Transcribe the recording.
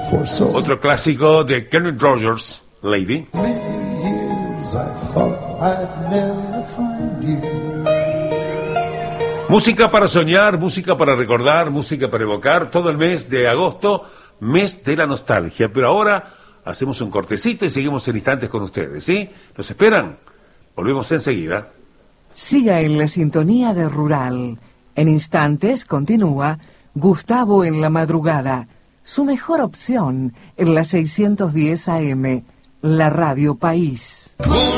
for so Otro clásico de Kenny Rogers, Lady. many years I thought I'd never find you. Música para soñar, música para recordar, música para evocar, todo el mes de agosto, mes de la nostalgia. Pero ahora hacemos un cortecito y seguimos en instantes con ustedes, ¿sí? ¿Nos esperan? Volvemos enseguida. Siga en la sintonía de Rural. En instantes continúa Gustavo en la madrugada, su mejor opción en la 610 AM, la Radio País.